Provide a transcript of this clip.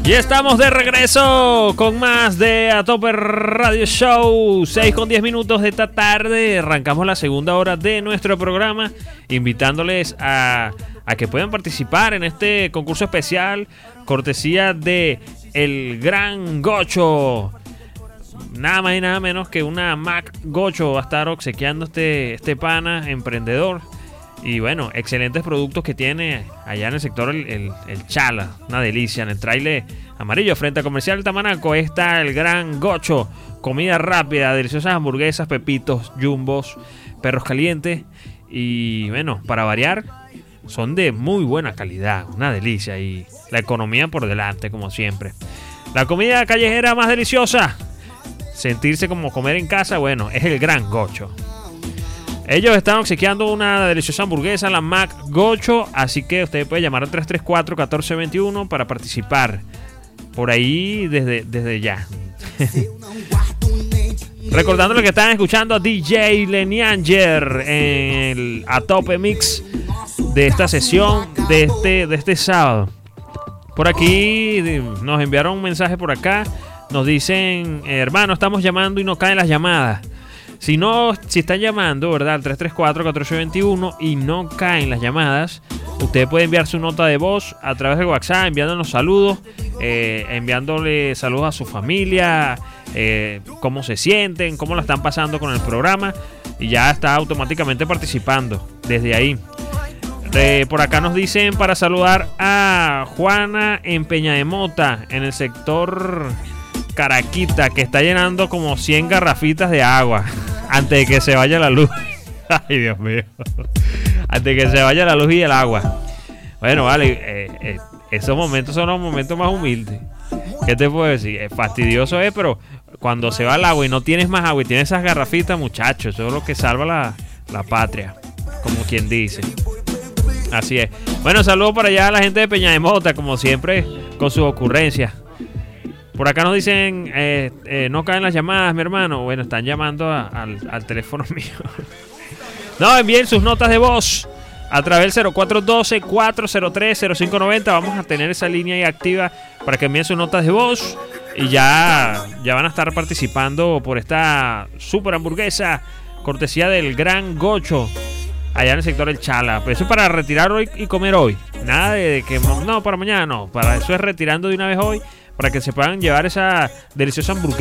Y estamos de regreso con más de A Tope Radio Show. 6:10 de esta tarde. Arrancamos la segunda hora de nuestro programa, invitándoles a que puedan participar en este concurso especial, cortesía de El Gran Gocho. Nada más y nada menos que una Mac Gocho va a estar obsequiando este pana emprendedor. Y bueno, excelentes productos que tiene allá en el sector el Chala, una delicia. En el trailer amarillo frente a Comercial Tamanaco está El Gran Gocho, comida rápida, deliciosas hamburguesas, pepitos, jumbos, perros calientes. Y bueno, para variar, son de muy buena calidad, una delicia. Y la economía por delante, como siempre. La comida callejera más deliciosa, sentirse como comer en casa, bueno, es El Gran Gocho. Ellos están obsequiando una deliciosa hamburguesa, la Mac Gocho, así que usted puede llamar al 334-1421 para participar por ahí desde ya. Recordándole que están escuchando a DJ Lenianger en el A Tope Mix de esta sesión de este sábado. Por aquí nos enviaron un mensaje por acá, nos dicen, hermano, estamos llamando y no caen las llamadas. Si están llamando, ¿verdad? Al 334-1421 y no caen las llamadas, usted puede enviar su nota de voz a través del WhatsApp, enviándonos saludos, enviándole saludos a su familia, cómo se sienten, cómo la están pasando con el programa, y ya está automáticamente participando desde ahí. Por acá nos dicen para saludar a Juana en Peña de Mota, en el sector Caraquita, que está llenando como 100 garrafitas de agua antes de que se vaya la luz. Ay, Dios mío. Antes de que se vaya la luz y el agua. Bueno, vale, esos momentos son los momentos más humildes. ¿Qué te puedo decir? Fastidioso es, pero cuando se va el agua y no tienes más agua y tienes esas garrafitas, muchachos, eso es lo que salva la patria, como quien dice. Así es. Bueno, saludos para allá a la gente de Peña de Mota, como siempre, con sus ocurrencias. Por acá nos dicen, no caen las llamadas, mi hermano. Bueno, están llamando al teléfono mío. No, envíen sus notas de voz a través del 0412-403-0590. Vamos a tener esa línea ahí activa para que envíen sus notas de voz. Y ya van a estar participando por esta super hamburguesa, cortesía del Gran Gocho, allá en el sector El Chala. Pues eso es para retirar hoy y comer hoy. Nada de que no, para mañana no. Para eso es retirando de una vez hoy, para que se puedan llevar esa deliciosa hamburguesa.